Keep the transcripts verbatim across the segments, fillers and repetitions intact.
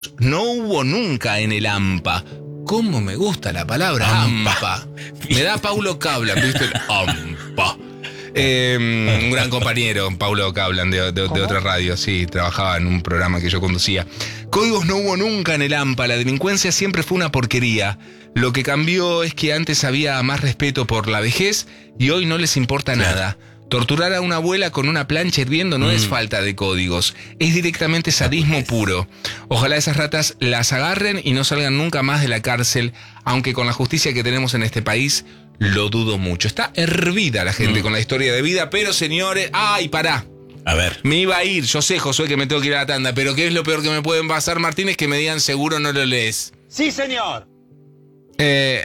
no hubo nunca en el AMPA. ¿Cómo me gusta la palabra AMPA? AMPA. Me da Paulo Cablan, ¿viste? AMPA. Eh, un gran compañero, Paulo Cablan, de, de, de otra radio, sí, trabajaba en un programa que yo conducía. Códigos no hubo nunca en el AMPA, la delincuencia siempre fue una porquería. Lo que cambió es que antes había más respeto por la vejez y hoy no les importa claro. nada. Torturar a una abuela con una plancha hirviendo no mm. es falta de códigos, es directamente sadismo puro. Ojalá esas ratas las agarren y no salgan nunca más de la cárcel, aunque con la justicia que tenemos en este país lo dudo mucho. Está hervida la gente mm. con la historia de vida, pero señores, ¡ay, pará! A ver. Me iba a ir, yo sé, Josué, que me tengo que ir a la tanda, pero ¿qué es lo peor que me pueden pasar, Martínez? Que me digan seguro no lo lees. Sí, señor. Eh...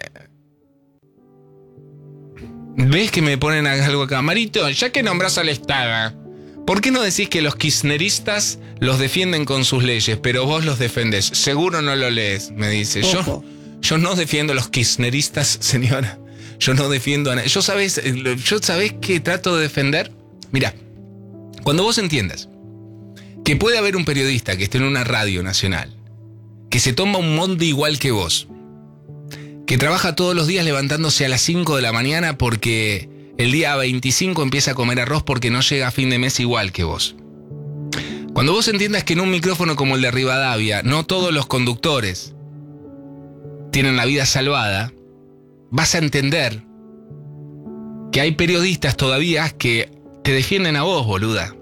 ¿Ves que me ponen algo acá? Marito, ya que nombras al Estado, ¿por qué no decís que los kirchneristas los defienden con sus leyes, pero vos los defendés? Seguro no lo lees, me dice. Yo, yo no defiendo a los kirchneristas, señora. Yo no defiendo a nadie. ¿Yo sabés, yo sabés qué trato de defender? Mira, cuando vos entiendas que puede haber un periodista que esté en una radio nacional, que se toma un monde igual que vos, que trabaja todos los días levantándose a las cinco de la mañana porque el día veinticinco empieza a comer arroz porque no llega a fin de mes igual que vos. Cuando vos entiendas que en un micrófono como el de Rivadavia, no todos los conductores tienen la vida salvada, vas a entender que hay periodistas todavía que te defienden a vos, boluda.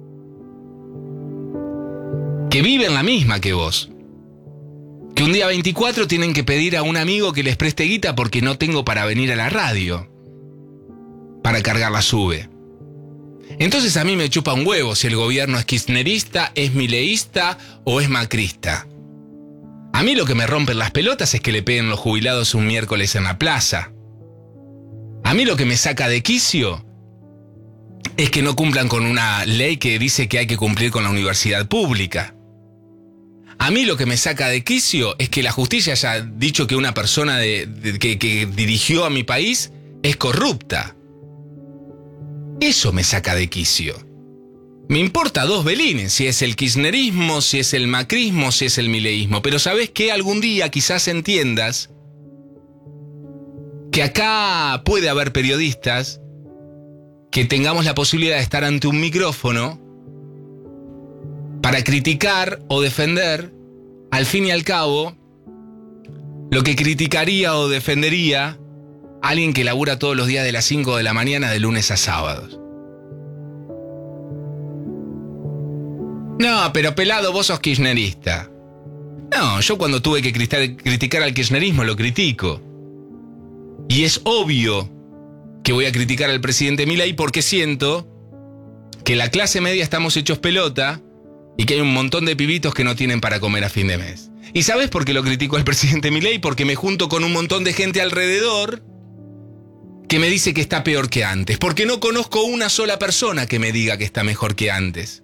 Que viven la misma que vos. Que un día veinticuatro tienen que pedir a un amigo que les preste guita porque no tengo para venir a la radio. Para cargar la sube. Entonces a mí me chupa un huevo si el gobierno es kirchnerista, es mileísta o es macrista. A mí lo que me rompen las pelotas es que le peguen los jubilados un miércoles en la plaza. A mí lo que me saca de quicio es que no cumplan con una ley que dice que hay que cumplir con la universidad pública. A mí lo que me saca de quicio es que la justicia haya dicho que una persona de, de, que, que dirigió a mi país es corrupta. Eso me saca de quicio. Me importa dos belines, si es el kirchnerismo, si es el macrismo, si es el mileísmo. Pero ¿sabés qué? Algún día quizás entiendas que acá puede haber periodistas que tengamos la posibilidad de estar ante un micrófono para criticar o defender, al fin y al cabo, lo que criticaría o defendería alguien que labura todos los días de las cinco de la mañana de lunes a sábados. No, pero pelado, vos sos kirchnerista. No, yo cuando tuve que criticar al kirchnerismo lo critico. Y es obvio que voy a criticar al presidente Milei porque siento que la clase media estamos hechos pelota y que hay un montón de pibitos que no tienen para comer a fin de mes. ¿Y sabes por qué lo critico al presidente Milei? Porque me junto con un montón de gente alrededor que me dice que está peor que antes. Porque no conozco una sola persona que me diga que está mejor que antes.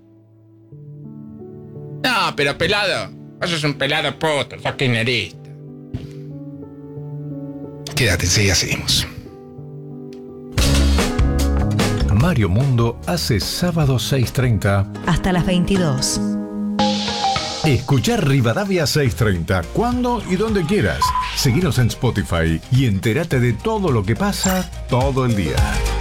No, pero pelado, vos sos un pelado poto, sos kirchnerista. Quédate, enseguida seguimos. Mario Mundo hace sábado seis treinta hasta las veintidós. Escuchar Rivadavia seis treinta cuando y donde quieras. Seguinos en Spotify y entérate de todo lo que pasa todo el día.